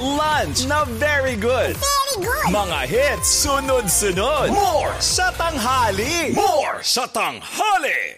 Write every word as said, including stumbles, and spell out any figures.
Lunch na very good. Very good. Mga hits sunod-sunod. More sa tanghali. More sa tanghali.